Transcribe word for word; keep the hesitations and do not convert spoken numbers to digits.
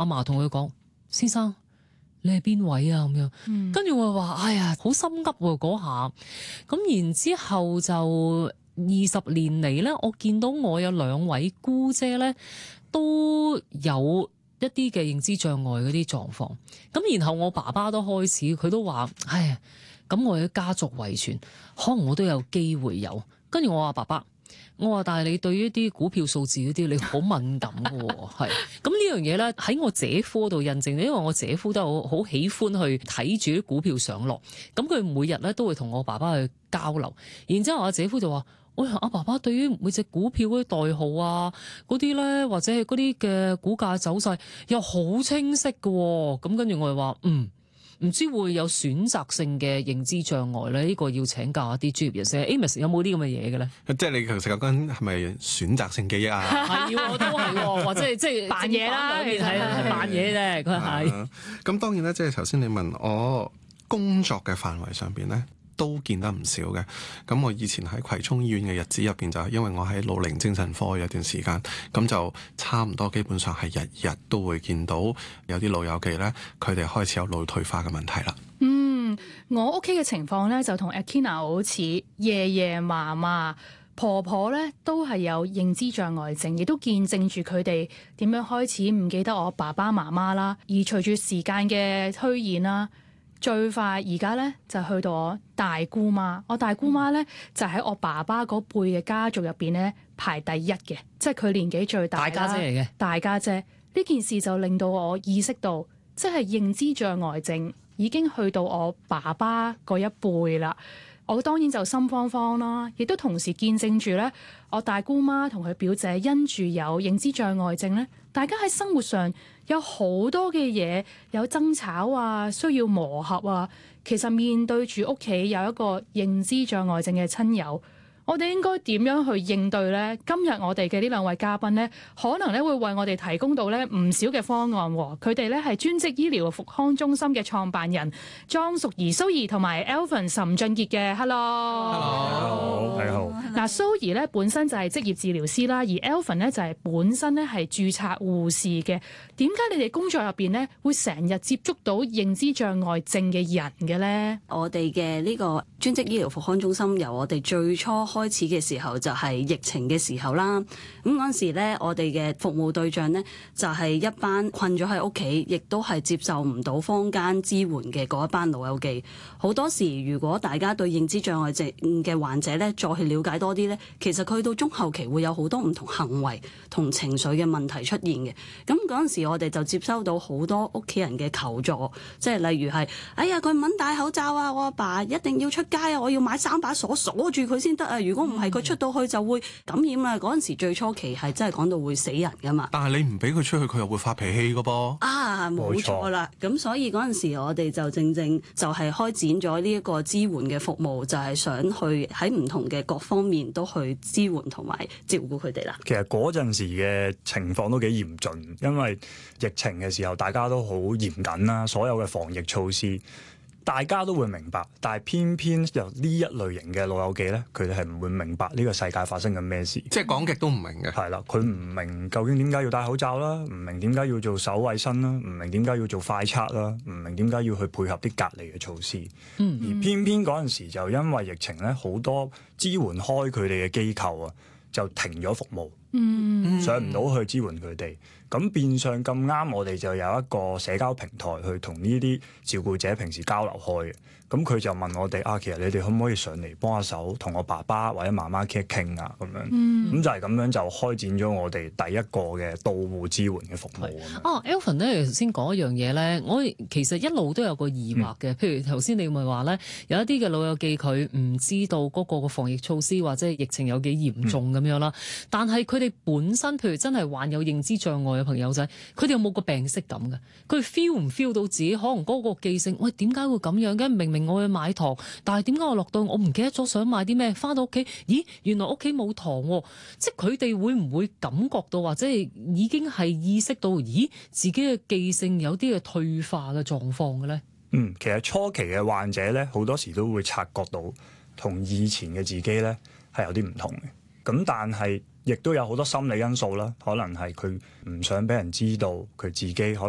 阿嫲同佢講：先生，你係邊位啊？咁樣，嗯、跟住我話：哎呀，好心急喎嗰下。咁然之後就二十年嚟咧，我見到我有兩位姑姐咧，都有一啲嘅認知障礙嗰啲狀況。咁然後我爸爸都開始，佢都話：哎呀，咁我嘅家族遺傳，可能我都有機會有。跟住我話爸爸。我話，但係你對於啲股票數字嗰啲，你好敏感嘅喎，係咁呢樣嘢咧，喺我姐夫度印證，因為我姐夫都好好喜歡去睇住啲股票上落，咁佢每日咧都會同我爸爸去交流，然之後我姐夫就話：喂，阿爸爸對於每隻股票嗰啲代號啊，嗰啲咧或者係嗰啲嘅股價走勢又好清晰嘅喎，咁跟住我哋話嗯。唔知會有選擇性嘅認知障礙咧？呢、這個要請教一啲專業人士。Amos 有冇啲咁嘅嘢嘅咧？ 即係你其實講緊係咪選擇性記憶啊？ 係喎，都係喎，或者係即係扮嘢啦，其實係扮嘢啫，佢係。 咁當然咧，即係頭先你問我工作嘅範圍上邊咧，都見得唔少嘅。咁我以前喺葵涌醫院嘅日子入邊，就係因為我喺老齡精神科有段時間，咁就差唔多基本上係日日都會見到有啲老友記咧，佢哋開始有腦退化嘅問題啦。 嗯，我屋企嘅情況咧就同 Akina 好似，爺爺嫲嫲婆婆咧都係有認知障礙症，亦都見證住佢哋點樣開始唔記得我爸爸媽媽啦。而隨住時間嘅推演啦，最快而家咧就去到我大姑媽，我大姑媽咧就喺我爸爸嗰輩嘅家族入邊咧排第一嘅，即係佢年紀最大啦， 大家姐嚟嘅。 大家姐呢件事就令到我意識到，即係認知障礙症已經去到我爸爸嗰一輩啦。我當然就心慌慌啦，亦都同時見證住咧，我大姑媽同佢表姐因住有認知障礙症咧，大家喺生活上有好多嘅嘢，有爭吵啊，需要磨合啊。其實面對住屋企有一個認知障礙症嘅親友，我哋應該點樣去應對呢？今日我哋嘅呢兩位嘉賓呢，可能咧會為我哋提供到咧唔少嘅方案。佢哋咧係專職醫療復康中心嘅創辦人莊淑儀蘇儀同埋 Alvin 岑俊傑嘅。Hello，Hello， 大家好。 嗱，蘇儀咧本身就係職業治療師啦，而 Alvin 咧就係本身咧係註冊護士嘅。點解你哋工作入邊咧會成日接觸到認知障礙症嘅人嘅咧？ 我哋嘅呢個專職醫療復康中心由我哋最初開始嘅時候就係疫情嘅時候啦。咁嗰陣時咧，我哋嘅服務對象咧就係一班困咗喺屋企，亦都係接受唔到坊間支援嘅嗰一班老友記。好多時，如果大家對認知障礙症嘅患者咧再去了解多啲咧，其實佢到中後期會有好多唔同行為同情緒嘅問題出現嘅。咁嗰陣時，我哋就接收到好多屋企人嘅求助，即係例如係，哎呀，佢唔肯戴口罩啊，我阿爸一定要出街啊，我要買三把鎖鎖住佢先得啊，如果唔係佢出到去就會感染啊。嗰陣時最初期係真係講到會死人噶嘛。 但係你唔俾佢出去，佢又會發脾氣噶噃。 啊，冇錯啦。咁所以嗰陣時我哋就正正就係開展咗呢一個支援嘅服務，就係想去喺唔同嘅各方面都去支援同埋照顧佢哋啦。 其實嗰陣時嘅情況都幾嚴峻，因為疫情嘅時候大家都好嚴謹啦，所有嘅防疫措施大家都會明白，但係偏偏由呢一類型嘅老友記咧，佢哋係唔會明白呢個世界發生緊咩事， 即係講極都唔明嘅。 係啦，佢唔明究竟點解要戴口罩啦，唔明點解要做手衛生啦，唔明點解要做快測啦，唔明點解要去配合啲隔離嘅措施。嗯，而偏偏嗰陣時就因為疫情咧，好多支援開佢哋嘅機構啊，就停咗服務。嗯，上唔到去支援佢哋，咁變相咁啱，我哋就有一個社交平台去同呢啲照顧者平時交流開嘅。咁佢就問我哋啊，其實你哋可唔可以上嚟幫下手，同我爸爸或者媽媽傾一傾啊？咁樣，咁、嗯、就係咁樣就開展咗我哋第一個嘅到戶支援嘅服務。 啊 Alvin 咧，頭先講一樣嘢咧，我其實一路都有個疑惑嘅。嗯、譬如頭先你咪話咧，有一啲嘅老友記佢唔知道嗰個防疫措施或者疫情有幾嚴重咁樣啦，嗯、但係佢哋本身譬如真係患有認知障礙嘅朋友仔，佢哋有冇個病識感嘅？佢 feel 唔 feel 到自己可能嗰個記性？喂，點解會咁樣嘅？明明我去買糖，但係點解我落到我唔記得咗想買啲咩？翻到屋企，咦，原來屋企冇糖喎！即係佢哋會唔會感覺到或者係已經係意識到，咦，自己嘅記性有啲嘅退化嘅狀況嘅咧？ 嗯，其實初期嘅患者咧，好多時都會察覺到同以前嘅自己咧係有啲唔同嘅。咁但係亦都有好多心理因素啦，可能係佢唔想俾人知道佢自己可能